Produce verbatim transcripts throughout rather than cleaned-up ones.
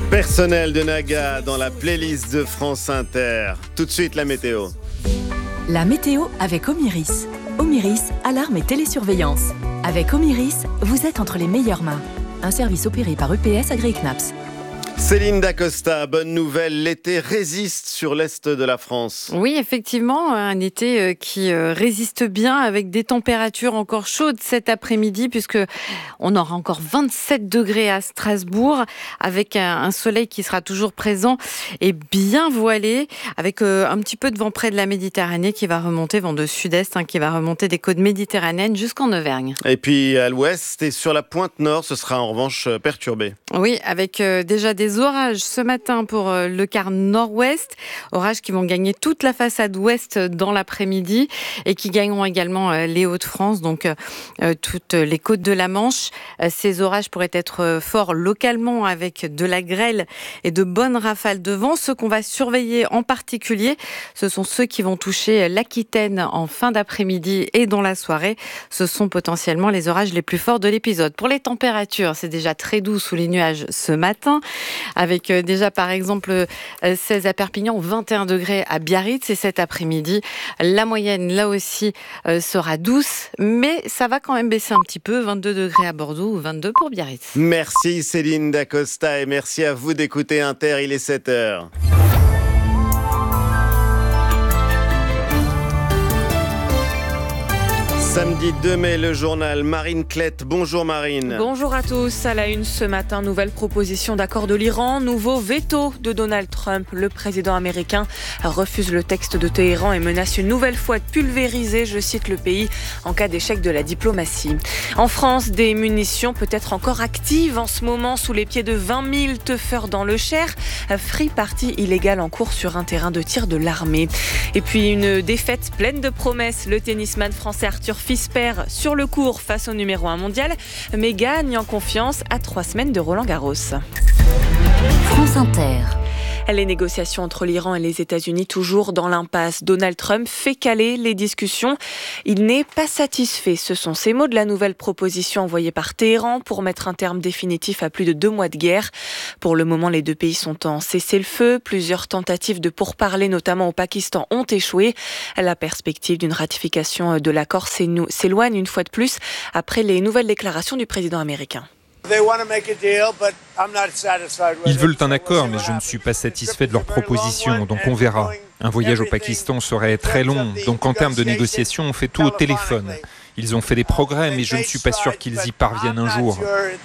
Personnel de Naga dans la playlist de France Inter. Tout de suite la météo. La météo avec Omiris. Omiris, alarme et télésurveillance. Avec Omiris, vous êtes entre les meilleures mains. Un service opéré par E P S AgriKnaps. Céline Dacosta, bonne nouvelle, l'été résiste sur l'est de la France. Oui, effectivement, un été qui résiste bien avec des températures encore chaudes cet après-midi puisque on aura encore vingt-sept degrés à Strasbourg avec un soleil qui sera toujours présent et bien voilé avec un petit peu de vent près de la Méditerranée qui va remonter, vent de sud-est hein, qui va remonter des côtes méditerranéennes jusqu'en Auvergne. Et puis à l'ouest et sur la pointe nord, ce sera en revanche perturbé. Oui, avec déjà des Des orages ce matin pour le quart nord-ouest, orages qui vont gagner toute la façade ouest dans l'après-midi et qui gagneront également les Hauts-de-France, donc euh, toutes les côtes de la Manche. Ces orages pourraient être forts localement avec de la grêle et de bonnes rafales de vent. Ceux qu'on va surveiller en particulier, ce sont ceux qui vont toucher l'Aquitaine en fin d'après-midi et dans la soirée. Ce sont potentiellement les orages les plus forts de l'épisode. Pour les températures, c'est déjà très doux sous les nuages ce matin. Avec déjà par exemple seize à Perpignan, vingt et un degrés à Biarritz et cet après-midi. La moyenne là aussi sera douce, mais ça va quand même baisser un petit peu, vingt-deux degrés à Bordeaux ou vingt-deux pour Biarritz. Merci Céline Dacosta et merci à vous d'écouter Inter, il est sept heures. Samedi deux mai, le journal Marine Klett. Bonjour Marine. Bonjour à tous. À la une ce matin, nouvelle proposition d'accord de l'Iran, nouveau veto de Donald Trump. Le président américain refuse le texte de Téhéran et menace une nouvelle fois de pulvériser, je cite, le pays en cas d'échec de la diplomatie. En France, des munitions peut-être encore actives en ce moment sous les pieds de vingt mille teufeurs dans le Cher. Free party illégale en cours sur un terrain de tir de l'armée. Et puis une défaite pleine de promesses. Le tennisman français Arthur Fils perd sur le court face au numéro un mondial, mais gagne en confiance à trois semaines de Roland-Garros. France Inter. Les négociations entre l'Iran et les États-Unis toujours dans l'impasse. Donald Trump fait caler les discussions. Il n'est pas satisfait. Ce sont ces mots de la nouvelle proposition envoyée par Téhéran pour mettre un terme définitif à plus de deux mois de guerre. Pour le moment, les deux pays sont en cessez-le-feu. Plusieurs tentatives de pourparlers, notamment au Pakistan, ont échoué. La perspective d'une ratification de l'accord s'éloigne une fois de plus après les nouvelles déclarations du président américain. Ils veulent un accord, mais je ne suis pas satisfait de leur proposition, donc on verra. Un voyage au Pakistan serait très long, donc en termes de négociation, on fait tout au téléphone. Ils ont fait des progrès, mais je ne suis pas sûr qu'ils y parviennent un jour.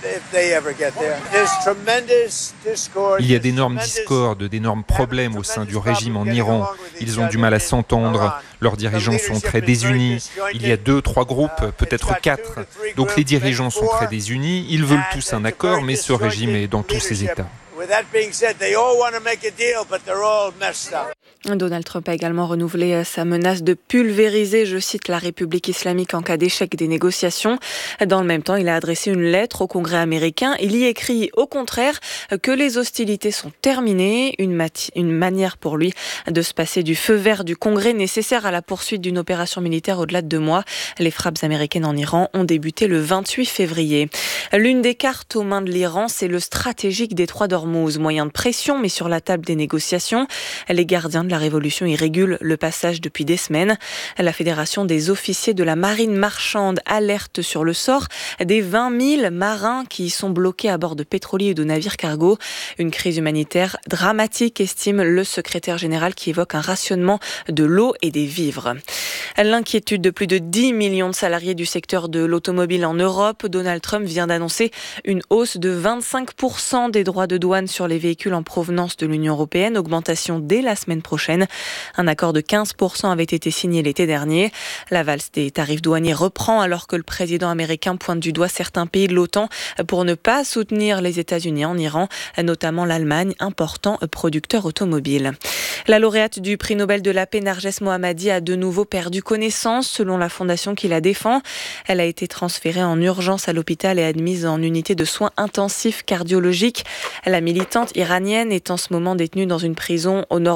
Il y a d'énormes discordes, d'énormes problèmes au sein du régime en Iran. Ils ont du mal à s'entendre, leurs dirigeants sont très désunis. Il y a deux, trois groupes, peut-être quatre. Donc les dirigeants sont très désunis, ils veulent tous un accord, mais ce régime est dans tous ses états. Donald Trump a également renouvelé sa menace de pulvériser, je cite, la République islamique en cas d'échec des négociations. Dans le même temps, il a adressé une lettre au Congrès américain. Il y écrit au contraire que les hostilités sont terminées, une, mati- une manière pour lui de se passer du feu vert du Congrès nécessaire à la poursuite d'une opération militaire au-delà de deux mois. Les frappes américaines en Iran ont débuté le vingt-huit février. L'une des cartes aux mains de l'Iran, c'est le stratégique détroit d'Ormuz, moyen de pression mais sur la table des négociations. Les gardiens de la révolution y régule le passage depuis des semaines. La Fédération des officiers de la marine marchande alerte sur le sort des vingt mille marins qui y sont bloqués à bord de pétroliers et de navires cargo. Une crise humanitaire dramatique, estime le secrétaire général qui évoque un rationnement de l'eau et des vivres. L'inquiétude de plus de dix millions de salariés du secteur de l'automobile en Europe. Donald Trump vient d'annoncer une hausse de vingt-cinq pour cent des droits de douane sur les véhicules en provenance de l'Union européenne, augmentation dès la semaine prochaine. Un accord de quinze pour cent avait été signé l'été dernier. La valse des tarifs douaniers reprend alors que le président américain pointe du doigt certains pays de l'OTAN pour ne pas soutenir les États-Unis en Iran, notamment l'Allemagne, important producteur automobile. La lauréate du prix Nobel de la paix, Narges Mohammadi, a de nouveau perdu connaissance, selon la fondation qui la défend. Elle a été transférée en urgence à l'hôpital et admise en unité de soins intensifs cardiologiques. La militante iranienne est en ce moment détenue dans une prison au nord-ouest de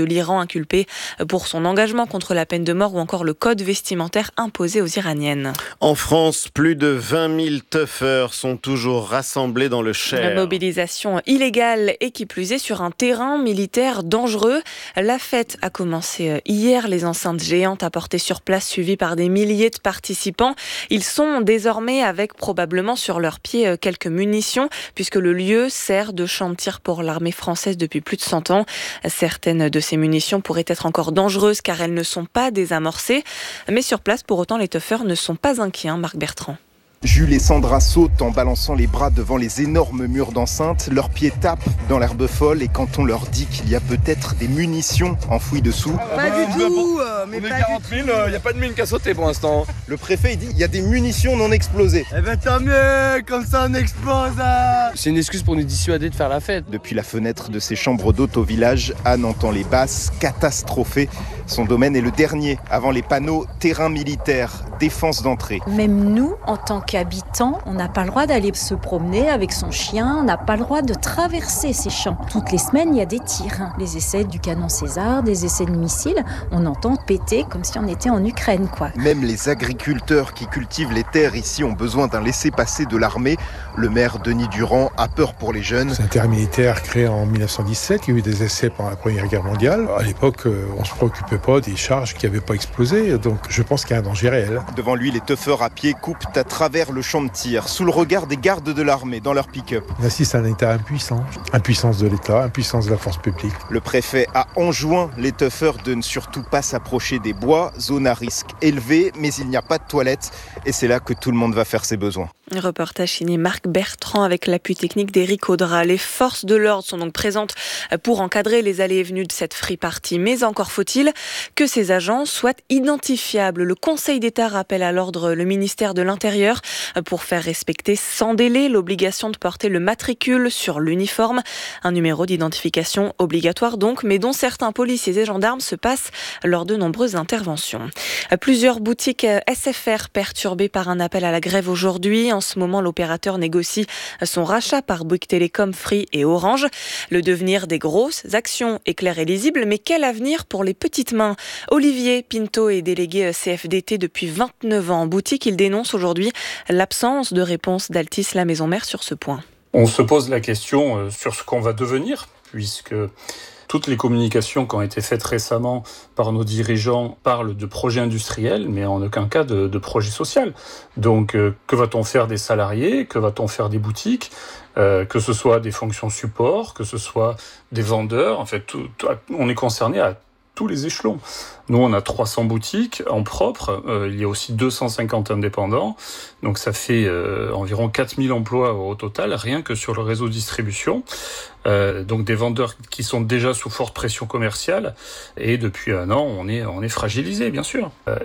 de l'Iran inculpé pour son engagement contre la peine de mort ou encore le code vestimentaire imposé aux Iraniennes. En France, plus de vingt mille teufeurs sont toujours rassemblés dans le Cher. La mobilisation illégale et qui plus est sur un terrain militaire dangereux. La fête a commencé hier. Les enceintes géantes apportées sur place suivies par des milliers de participants. Ils sont désormais avec probablement sur leurs pieds quelques munitions puisque le lieu sert de champ de tir pour l'armée française depuis plus de cent ans. Certaines de ces munitions pourraient être encore dangereuses car elles ne sont pas désamorcées. Mais sur place, pour autant, les teufeurs ne sont pas inquiets, hein, Marc Bertrand. Jules et Sandra sautent en balançant les bras devant les énormes murs d'enceinte. Leurs pieds tapent dans l'herbe folle et quand on leur dit qu'il y a peut-être des munitions enfouies dessous... Pas du tout, mais on est pas quarante mille, il n'y a pas de mine qui a sauté pour l'instant. Le préfet il dit il y a des munitions non explosées. Eh ben tant mieux, comme ça on explose. Hein. C'est une excuse pour nous dissuader de faire la fête. Depuis la fenêtre de ses chambres d'hôte au village, Anne entend les basses, catastrophées. Son domaine est le dernier, avant les panneaux terrain militaire, défense d'entrée. Même nous, en tant qu'habitants, on n'a pas le droit d'aller se promener avec son chien, on n'a pas le droit de traverser ces champs. Toutes les semaines, il y a des tirs. Les essais du canon César, des essais de missiles, on entend péter comme si on était en Ukraine, quoi. Même les agriculteurs qui cultivent les terres ici ont besoin d'un laissez-passer de l'armée. Le maire Denis Durand a peur pour les jeunes. C'est un terrain militaire créé en mille neuf cent dix-sept, il y a eu des essais pendant la Première Guerre mondiale. À l'époque, on se préoccupait pas des charges qui n'avaient pas explosé, donc je pense qu'il y a un danger réel. Devant lui, les teufeurs à pied coupent à travers le champ de tir, sous le regard des gardes de l'armée dans leur pick-up. On assiste à un État impuissant, impuissance de l'État, impuissance de la force publique. Le préfet a enjoint les teufeurs de ne surtout pas s'approcher des bois, zone à risque élevé, mais il n'y a pas de toilettes et c'est là que tout le monde va faire ses besoins. Reportage signé Marc Bertrand avec l'appui technique d'Éric Audra. Les forces de l'ordre sont donc présentes pour encadrer les allées et venues de cette free party, mais encore faut-il que ces agents soient identifiables. Le Conseil d'État rappelle à l'ordre le ministère de l'Intérieur pour faire respecter sans délai l'obligation de porter le matricule sur l'uniforme. Un numéro d'identification obligatoire donc, mais dont certains policiers et gendarmes se passent lors de nombreuses interventions. Plusieurs boutiques S F R perturbées par un appel à la grève aujourd'hui. En ce moment, l'opérateur négocie son rachat par Bouygues Télécom, Free et Orange. Le devenir des grosses actions est clair et lisible, mais quel avenir pour les petites mains ? Olivier Pinto est délégué C F D T depuis vingt-neuf ans en boutique. Il dénonce aujourd'hui l'absence de réponse d'Altis, la maison mère, sur ce point. On se pose la question sur ce qu'on va devenir, puisque toutes les communications qui ont été faites récemment par nos dirigeants parlent de projet industriel, mais en aucun cas de, de projet social. Donc, euh, que va-t-on faire des salariés ? Que va-t-on faire des boutiques ? euh, Que ce soit des fonctions support, que ce soit des vendeurs. En fait, tout, tout, on est concerné à tous les échelons. Nous, on a trois cents boutiques en propre. Euh, il y a aussi deux cent cinquante indépendants. Donc, ça fait euh, environ quatre mille emplois au total, rien que sur le réseau de distribution. Euh, donc, des vendeurs qui sont déjà sous forte pression commerciale. Et depuis un an, on est, on est fragilisé, bien sûr. Euh,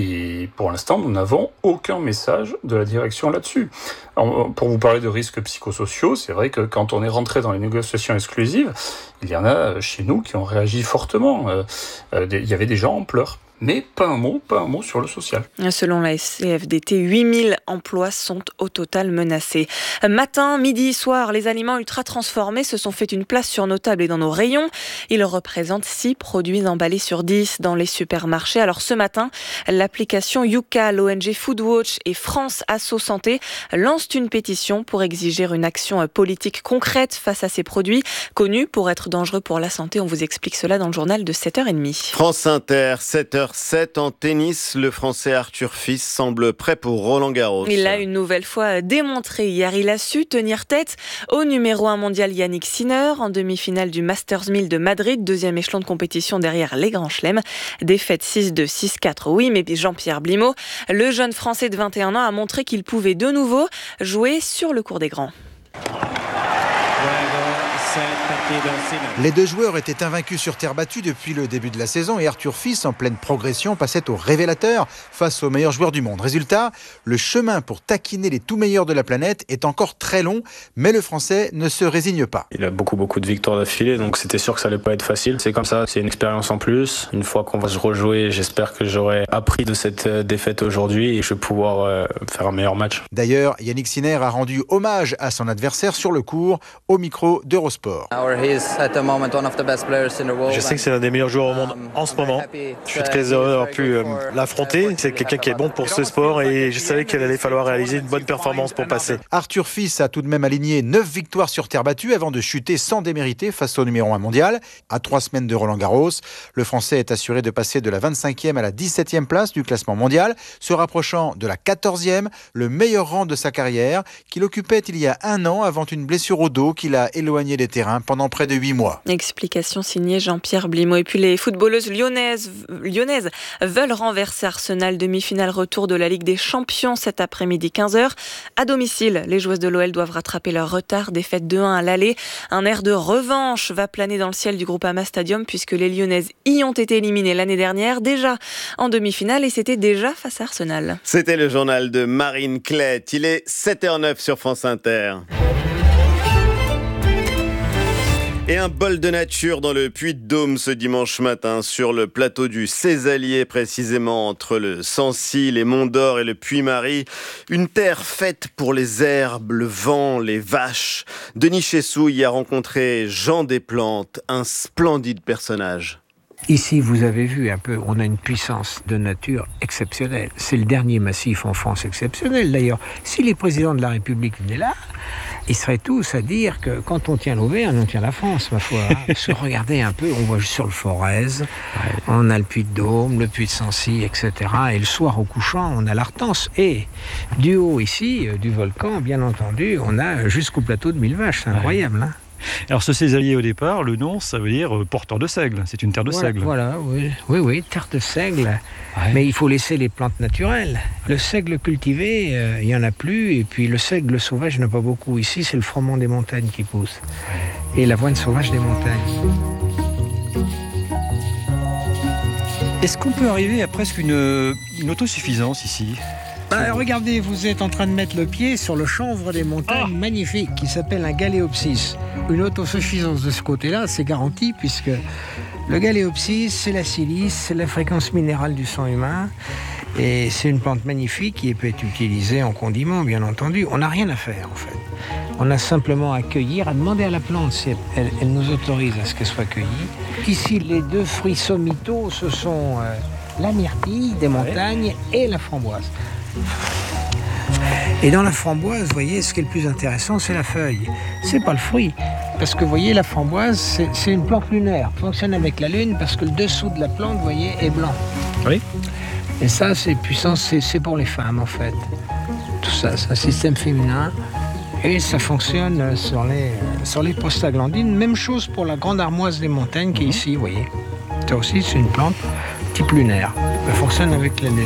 et pour l'instant, nous n'avons aucun message de la direction là-dessus. Alors, pour vous parler de risques psychosociaux, c'est vrai que quand on est rentré dans les négociations exclusives, il y en a chez nous qui ont réagi fortement. Euh, euh, il y avait des gens en pleurs. Mais pas un mot, pas un mot sur le social. Selon la C F D T, huit mille emplois sont au total menacés. Matin, midi, soir, les aliments ultra transformés se sont fait une place sur nos tables et dans nos rayons. Ils représentent six produits emballés sur dix dans les supermarchés. Alors ce matin, l'application Yuka, l'O N G Foodwatch et France Asso Santé lancent une pétition pour exiger une action politique concrète face à ces produits connus pour être dangereux pour la santé. On vous explique cela dans le journal de sept heures trente. France Inter, sept heures sept en tennis, le Français Arthur Fils semble prêt pour Roland Garros. Il l'a une nouvelle fois démontré hier. Il a su tenir tête au numéro un mondial Yannick Sinner en demi-finale du Masters mille de Madrid, deuxième échelon de compétition derrière les grands chelems. Défaite six deux, six quatre, oui, mais Jean-Pierre Blimaud, le jeune Français de vingt et un ans, a montré qu'il pouvait de nouveau jouer sur le cours des grands. Les deux joueurs étaient invaincus sur terre battue depuis le début de la saison et Arthur Fils, en pleine progression, passait au révélateur face aux meilleurs joueurs du monde. Résultat, le chemin pour taquiner les tout meilleurs de la planète est encore très long, mais le Français ne se résigne pas. Il a beaucoup beaucoup de victoires d'affilée, donc c'était sûr que ça allait pas être facile. C'est comme ça, c'est une expérience en plus. Une fois qu'on va se rejouer, j'espère que j'aurai appris de cette défaite aujourd'hui et je vais pouvoir euh, faire un meilleur match. D'ailleurs, Yannick Sinner a rendu hommage à son adversaire sur le court au micro d'Eurosport. sport. Je sais que c'est l'un des meilleurs joueurs au monde en ce moment. Je suis très heureux d'avoir pu euh, l'affronter. C'est quelqu'un qui est bon pour ce sport et je savais qu'il allait falloir réaliser une bonne performance pour passer. Arthur Fils a tout de même aligné neuf victoires sur terre battue avant de chuter sans démériter face au numéro un mondial. À trois semaines de Roland-Garros, le Français est assuré de passer de la vingt-cinquième à la dix-septième place du classement mondial, se rapprochant de la quatorzième, le meilleur rang de sa carrière, qu'il occupait il y a un an avant une blessure au dos qui l'a éloigné des terrains pendant près de huit mois. Explication signée Jean-Pierre Blimaud. Et puis les footballeuses lyonnaises, lyonnaises veulent renverser Arsenal. Demi-finale retour de la Ligue des Champions cet après-midi quinze heures. À domicile, les joueuses de l'O L doivent rattraper leur retard. Défaite deux un à l'aller. Un air de revanche va planer dans le ciel du Groupama Stadium puisque les lyonnaises y ont été éliminées l'année dernière, déjà en demi-finale, et c'était déjà face à Arsenal. C'était le journal de Marine Klett. Il est sept heures neuf sur France Inter. Et un bol de nature dans le Puy-de-Dôme ce dimanche matin sur le plateau du Césalier, précisément entre le Sancy, les Monts d'Or et le Puy-Marie. Une terre faite pour les herbes, le vent, les vaches. Denis Chessou y a rencontré Jean Desplantes, un splendide personnage. Ici, vous avez vu un peu, on a une puissance de nature exceptionnelle. C'est le dernier massif en France exceptionnel. D'ailleurs, si les présidents de la République venaient là, ils seraient tous à dire que quand on tient l'Auvergne, on tient la France, ma foi. Se regarder un peu, on voit sur le Forez, on a le Puy-de-Dôme, le Puy-de-Sancy, et cetera. Et le soir au couchant, on a l'Artense. Et du haut ici, du volcan, bien entendu, on a jusqu'au plateau de Mille-Vaches. C'est incroyable, hein. Alors ce Césalier au départ, le nom, ça veut dire euh, porteur de seigle. C'est une terre de voilà, seigle. Voilà, oui, oui, oui, terre de seigle. Ouais. Mais il faut laisser les plantes naturelles. Le seigle cultivé, euh, il n'y en a plus. Et puis le seigle sauvage, il n'y en a pas beaucoup. Ici, c'est le froment des montagnes qui pousse. Et l'avoine sauvage des montagnes. Est-ce qu'on peut arriver à presque une, une autosuffisance ici ? Bah, regardez, vous êtes en train de mettre le pied sur le chanvre des montagnes oh magnifique qui s'appelle un galéopsis. Une autosuffisance de ce côté-là, c'est garanti puisque le galéopsis, c'est la silice, c'est la fréquence minérale du sang humain et c'est une plante magnifique qui peut être utilisée en condiment, bien entendu. On n'a rien à faire en fait. On a simplement à cueillir, à demander à la plante si elle, elle nous autorise à ce qu'elle soit cueillie. Ici, les deux fruits sommitaux, ce sont euh, la myrtille des montagnes et la framboise. Et dans la framboise, vous voyez, ce qui est le plus intéressant, c'est la feuille. C'est pas le fruit. Parce que, vous voyez, la framboise, c'est, c'est une plante lunaire. Fonctionne avec la lune parce que le dessous de la plante, vous voyez, est blanc. Oui. Et ça, c'est puissant, c'est, c'est pour les femmes, en fait. Tout ça, c'est un système féminin. Et ça fonctionne sur les, sur les prostaglandines. Même chose pour la grande armoise des montagnes qui est ici, vous voyez. Ça aussi, c'est une plante type lunaire. Elle fonctionne avec la lune.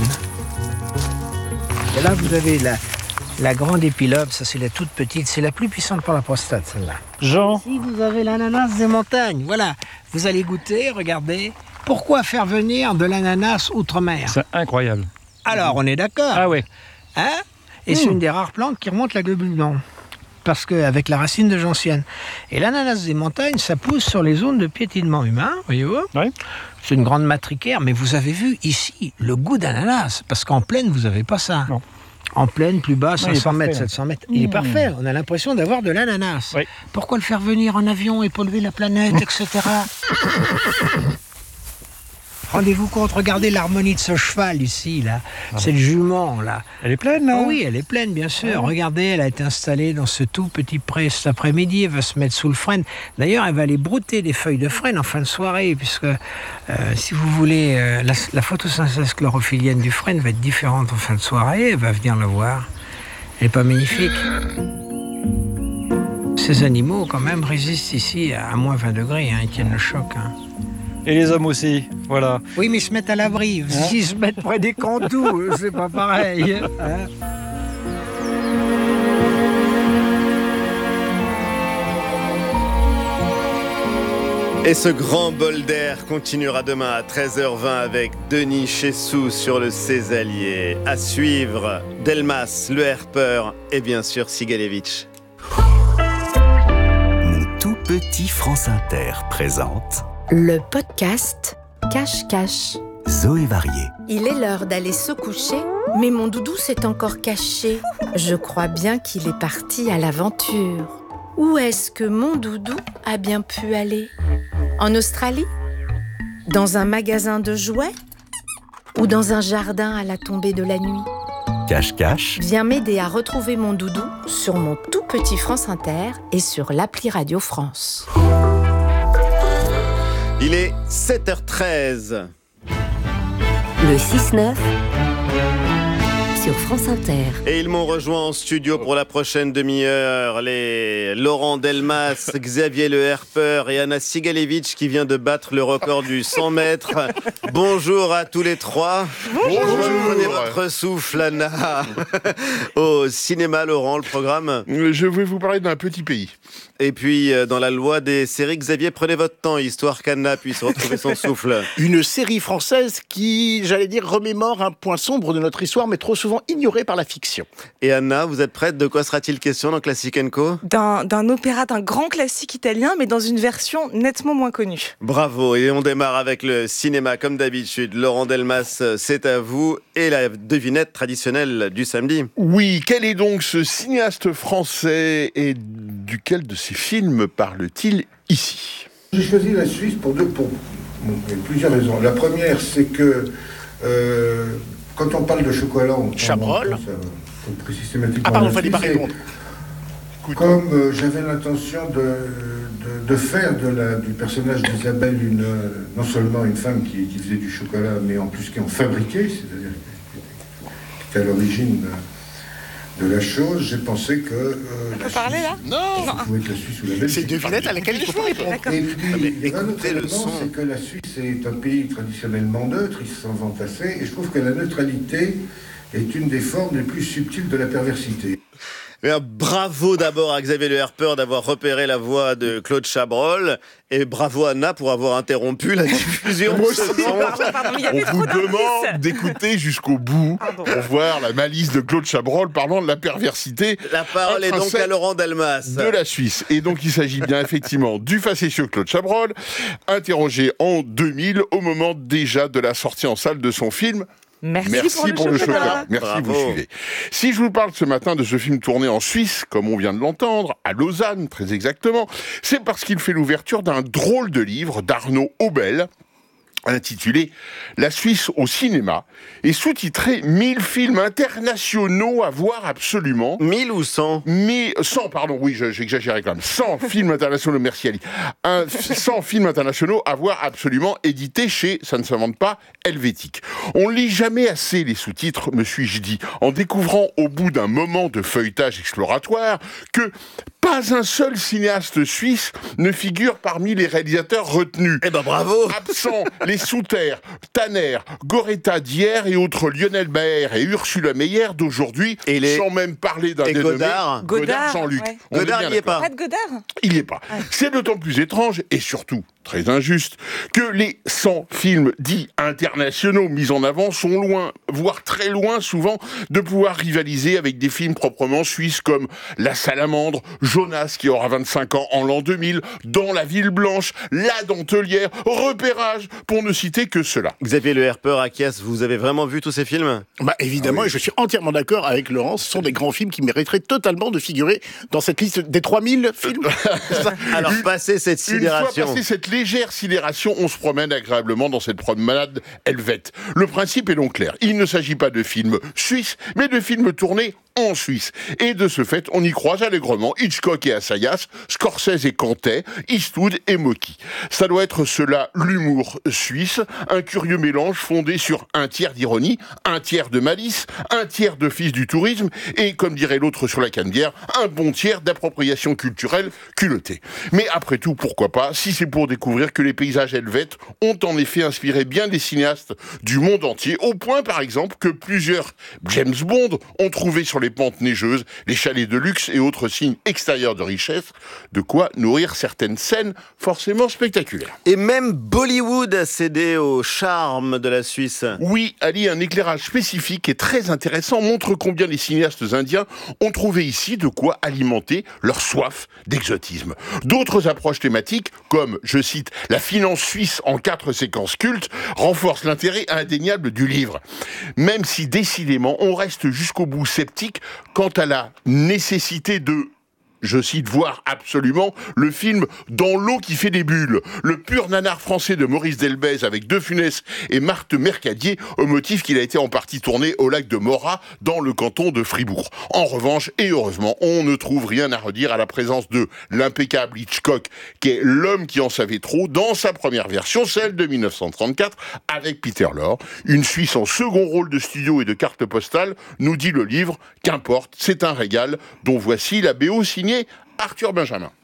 Et là, vous avez la, la grande épilogue, ça c'est la toute petite, c'est la plus puissante pour la prostate, celle-là. Jean. Ici, vous avez l'ananas des montagnes, voilà. Vous allez goûter, regardez. Pourquoi faire venir de l'ananas outre-mer ? C'est incroyable. Alors, on est d'accord ? Ah ouais. Hein ? Et mmh. c'est une des rares plantes qui remonte la globule parce qu'avec la racine de gentiane. Et l'ananas des montagnes, ça pousse sur les zones de piétinement humain, voyez-vous ? Oui. C'est une grande matricaire, mais vous avez vu ici le goût d'ananas, parce qu'en plaine, vous n'avez pas ça. Non. En plaine, plus bas, cinq cents mètres, hein. sept cents mètres. Il mmh. est parfait, on a l'impression d'avoir de l'ananas. Oui. Pourquoi le faire venir en avion et polluer la planète, et cetera. Rendez-vous compte, regardez l'harmonie de ce cheval ici, là. Ah. C'est le jument, là. Elle est pleine, là ? Oh oui, elle est pleine, bien sûr. Ah. Regardez, elle a été installée dans ce tout petit pré cet après-midi. Elle va se mettre sous le frêne. D'ailleurs, elle va aller brouter des feuilles de frêne en fin de soirée, puisque, euh, si vous voulez, euh, la, la photosynthèse chlorophyllienne du frêne va être différente en fin de soirée. Elle va venir le voir. Elle n'est pas magnifique ? Ces animaux, quand même, résistent ici à moins vingt degrés. Hein, ils tiennent le choc, hein. Et les hommes aussi, voilà. Oui, mais ils se mettent à l'abri. Hein? S'ils se mettent près des cantous, c'est pas pareil. Hein? Et ce grand bol d'air continuera demain à treize heures vingt avec Denis Chessou sur le Césalier. À suivre, Delmas, le Herpeur et bien sûr Sigalevitch. Mon tout petit France Inter présente le podcast Cache-Cache. Zoé Varier. Il est l'heure d'aller se coucher, mais mon doudou s'est encore caché. Je crois bien qu'il est parti à l'aventure. Où est-ce que mon doudou a bien pu aller ? En Australie ? Dans un magasin de jouets ? Ou dans un jardin à la tombée de la nuit ? Cache-cache. Viens m'aider à retrouver mon doudou sur mon tout petit France Inter et sur l'appli Radio France. Il est sept heures treize. Le six neuf sur France Inter. Et ils m'ont rejoint en studio pour la prochaine demi-heure, les Laurent Delmas, Xavier Le Herpeur et Anna Sigalevitch qui vient de battre le record du cent mètres. Bonjour à tous les trois. Bonjour. Prenez votre souffle, Anna. Au cinéma, Laurent, le programme. Je vais vous parler d'un petit pays. Et puis, dans la loi des séries, Xavier, prenez votre temps, histoire qu'Anna puisse retrouver son souffle. Une série française qui, j'allais dire, remémore un point sombre de notre histoire, mais trop souvent ignoré par la fiction. Et Anna, vous êtes prête ? De quoi sera-t-il question dans Classic and Co ? D'un, d'un opéra, d'un grand classique italien, mais dans une version nettement moins connue. Bravo, et on démarre avec le cinéma, comme d'habitude. Laurent Delmas, c'est à vous, et la devinette traditionnelle du samedi. Oui, quel est donc ce cinéaste français et duquel de ses films parle-t-il ici ? J'ai choisi la Suisse pour deux pour bon, il y a plusieurs raisons. La première, c'est que euh, quand on parle de chocolat, on Chabrol. On plus systématiquement. Ah pardon, il fallait pas répondre. Comme euh, j'avais l'intention de, de, de faire de la, du personnage d'Isabelle une, euh, non seulement une femme qui, qui faisait du chocolat, mais en plus qui en fabriquait, c'est-à-dire qui était à l'origine de, de la chose, j'ai pensé que... Euh, on peut parler là ? Non, ça pouvait être la Suisse ou la Belgique. c'est une devinette à laquelle il faut pas répondre. Et puis, il y a un autre élément, c'est que la Suisse est un pays traditionnellement neutre, il s'en vante assez, et je trouve que la neutralité est une des formes les plus subtiles de la perversité. Bien, bravo d'abord à Xavier Le Herpeur d'avoir repéré la voix de Claude Chabrol, et bravo à Anna pour avoir interrompu la diffusion. Moi aussi. Pardon, pardon, mais il y avait On trop vous d'indices. demande d'écouter jusqu'au bout Pardon. pour voir la malice de Claude Chabrol parlant de la perversité. La parole est donc à Laurent Delmas. De la Suisse. Et donc il s'agit bien effectivement du facétieux Claude Chabrol, interrogé en deux mille au moment déjà de la sortie en salle de son film. Merci, Merci pour le pour le chocolat. chocolat. Merci, Bravo. vous suivez. Si je vous parle ce matin de ce film tourné en Suisse, comme on vient de l'entendre, à Lausanne très exactement, c'est parce qu'il fait l'ouverture d'un drôle de livre d'Arnaud Aubel, intitulé « La Suisse au cinéma » et sous-titré « mille films internationaux à voir absolument ». mille ou cent ? cent, pardon, oui, j'exagère quand même. cent films internationaux, merci Ali. Un, cent films internationaux à voir absolument, édités chez, ça ne s'invente pas, Helvétique. On lit jamais assez les sous-titres, me suis-je dit, en découvrant au bout d'un moment de feuilletage exploratoire que pas un seul cinéaste suisse ne figure parmi les réalisateurs retenus. Eh ben bravo. Absents, les Souter, Tanner, Goretta d'hier et autres Lionel Baer et Ursula Meyer d'aujourd'hui, et les... sans même parler d'un et dénommé Godard, Godard Jean-Luc. Ouais. Godard n'y est pas. Pas de Godard ? Il n'y est pas. Ouais. C'est d'autant plus étrange et surtout très injuste que les cent films dits internationaux mis en avant sont loin, voire très loin souvent, de pouvoir rivaliser avec des films proprement suisses comme La Salamandre, Jonas qui aura vingt-cinq ans en l'an deux mille, Dans la Ville Blanche, La Dentelière, Repérage, pour ne citer que cela. Xavier Le Herpeur, Akias, vous avez vraiment vu tous ces films ? Bah évidemment, ah oui. Et je suis entièrement d'accord avec Laurent, ce sont des grands films qui mériteraient totalement de figurer dans cette liste des trois mille films. Alors, passez cette sidération. Une fois passé cette légère sidération, on se promène agréablement dans cette promenade helvète. Le principe est donc clair. Il ne s'agit pas de films suisses, mais de films tournés en Suisse. Et de ce fait, on y croise allègrement Hitchcock et Assayas, Scorsese et Cantet, Eastwood et Mocky. Ça doit être cela, l'humour suisse, un curieux mélange fondé sur un tiers d'ironie, un tiers de malice, un tiers de fils du tourisme, et, comme dirait l'autre sur la canebière, un bon tiers d'appropriation culturelle culottée. Mais après tout, pourquoi pas, si c'est pour découvrir que les paysages helvètes ont en effet inspiré bien des cinéastes du monde entier, au point par exemple que plusieurs James Bond ont trouvé sur les pentes neigeuses, les chalets de luxe et autres signes extérieurs de richesse, de quoi nourrir certaines scènes forcément spectaculaires. Et même Bollywood a cédé au charme de la Suisse. Oui, Ali, un éclairage spécifique et très intéressant montre combien les cinéastes indiens ont trouvé ici de quoi alimenter leur soif d'exotisme. D'autres approches thématiques, comme, je cite, la finance suisse en quatre séquences cultes, renforcent l'intérêt indéniable du livre. Même si décidément on reste jusqu'au bout sceptique quant à la nécessité de je cite, voir absolument le film Dans l'eau qui fait des bulles, le pur nanar français de Maurice Delbez avec De Funès et Marthe Mercadier, au motif qu'il a été en partie tourné au lac de Morat, dans le canton de Fribourg. En revanche, et heureusement, on ne trouve rien à redire à la présence de l'impeccable Hitchcock, qui est l'homme qui en savait trop, dans sa première version, celle de dix-neuf cent trente-quatre, avec Peter Lorre. Une Suisse en second rôle de studio et de carte postale, nous dit le livre. Qu'importe, c'est un régal, dont voici la B O signée Arthur Benjamin.